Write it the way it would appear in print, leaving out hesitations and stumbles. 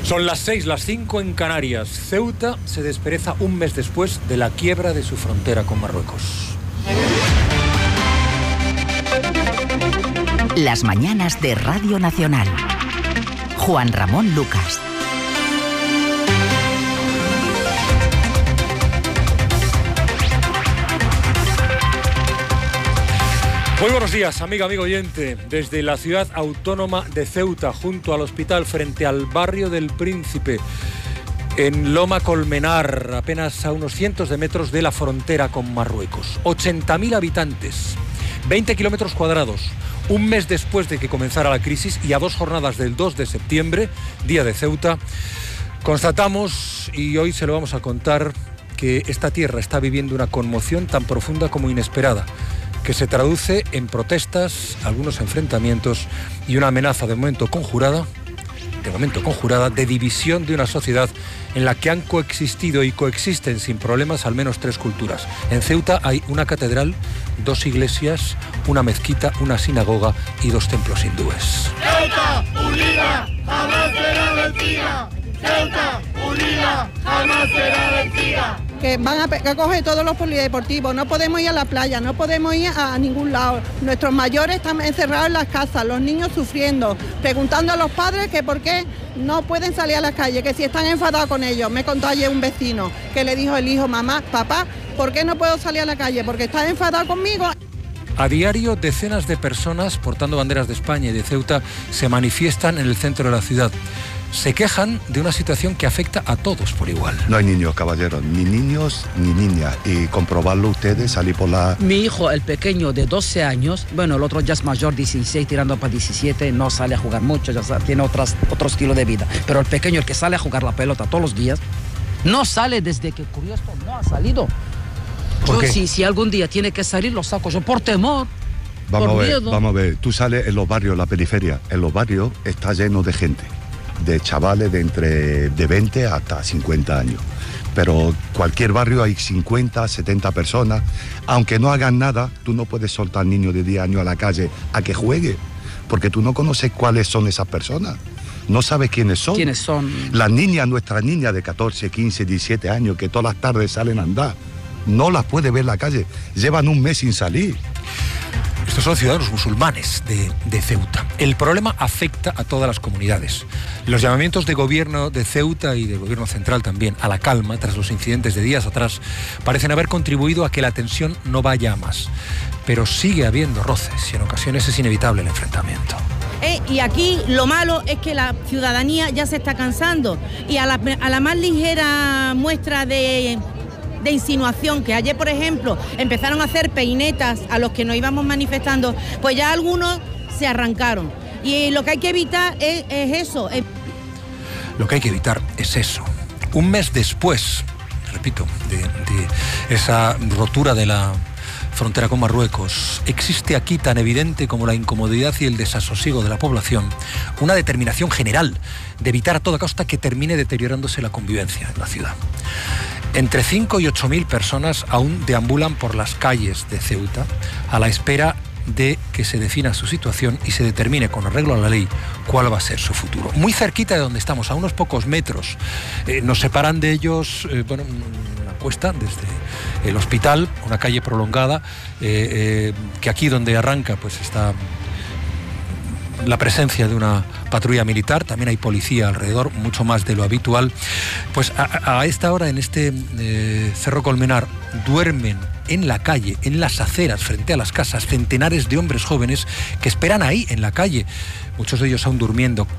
Son las 6, las 5 en Canarias. Ceuta se despereza un mes después de la quiebra de su frontera con Marruecos. Las mañanas de Radio Nacional. Juan Ramón Lucas. Muy buenos días, amigo oyente. Desde la ciudad autónoma de Ceuta, junto al hospital, frente al barrio del Príncipe, en Loma Colmenar, apenas a unos cientos de metros de la frontera con Marruecos. 80.000 habitantes, 20 kilómetros cuadrados. Un mes después de que comenzara la crisis y a 2 jornadas del 2 de septiembre, Día de Ceuta, constatamos, y hoy se lo vamos a contar, que esta tierra está viviendo una conmoción tan profunda como inesperada, que se traduce en protestas, algunos enfrentamientos y una amenaza de momento conjurada, de división de una sociedad en la que han coexistido y coexisten sin problemas al menos 3 culturas. En Ceuta hay una catedral, 2 iglesias, una mezquita, una sinagoga y 2 templos hindúes. Ceuta unida jamás será vencida. Ceuta unida jamás será vencida. Que van a coger todos los polideportivos, no podemos ir a la playa, no podemos ir a ningún lado. Nuestros mayores están encerrados en las casas, los niños sufriendo, preguntando a los padres que por qué no pueden salir a la calle, que si están enfadados con ellos. Me contó ayer un vecino que le dijo el hijo: mamá, papá, ¿por qué no puedo salir a la calle? Porque estás enfadado conmigo. A diario, decenas de personas portando banderas de España y de Ceuta se manifiestan en el centro de la ciudad. Se quejan de una situación que afecta a todos por igual. No hay niños, caballeros, ni niños ni niñas. Y comprobarlo ustedes, salir por la... Mi hijo, el pequeño de 12 años, bueno, el otro ya es mayor, 16, tirando para 17, no sale a jugar mucho, ya tiene otro estilo de vida. Pero el pequeño, el que sale a jugar la pelota todos los días, no sale desde que ocurrió esto, no ha salido. Yo, si algún día tiene que salir, lo saco yo por temor. Vamos a ver, tú sales en los barrios, la periferia, en los barrios está lleno de gente, de chavales de 20 hasta 50 años. Pero cualquier barrio hay 50, 70 personas. Aunque no hagan nada, tú no puedes soltar al niño de 10 años a la calle a que juegue, porque tú no conoces cuáles son esas personas. No sabes quiénes son. ¿Quiénes son? Las niñas, nuestras niñas de 14, 15, 17 años, que todas las tardes salen a andar, no las puede ver en la calle. Llevan un mes sin salir. Estos son ciudadanos musulmanes de Ceuta. El problema afecta a todas las comunidades. Los llamamientos de gobierno de Ceuta y del gobierno central también a la calma tras los incidentes de días atrás parecen haber contribuido a que la tensión no vaya a más. Pero sigue habiendo roces y en ocasiones es inevitable el enfrentamiento. Y aquí lo malo es que la ciudadanía ya se está cansando y a la más ligera muestra de insinuación, que ayer, por ejemplo, empezaron a hacer peinetas a los que nos íbamos manifestando, pues ya algunos se arrancaron. Y lo que hay que evitar es eso. Lo que hay que evitar es eso. Un mes después, repito, de esa rotura de la frontera con Marruecos, existe aquí, tan evidente como la incomodidad y el desasosiego de la población, una determinación general de evitar a toda costa que termine deteriorándose la convivencia en la ciudad. Entre 5 y 8.000 personas aún deambulan por las calles de Ceuta a la espera de que se defina su situación y se determine con arreglo a la ley cuál va a ser su futuro. Muy cerquita de donde estamos, a unos pocos metros, nos separan de ellos, una cuesta desde el hospital, una calle prolongada, que aquí donde arranca pues está la presencia de una patrulla militar, también hay policía alrededor, mucho más de lo habitual. Pues a esta hora en este Cerro Colmenar duermen en la calle, en las aceras, frente a las casas, centenares de hombres jóvenes que esperan ahí en la calle, muchos de ellos aún durmiendo.